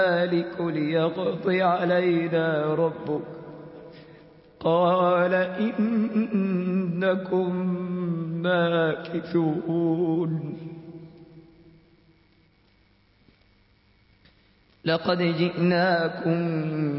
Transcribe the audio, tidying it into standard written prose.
ذلك ليقضي علينا ربك قال إنكم ماكثون لقد جئناكم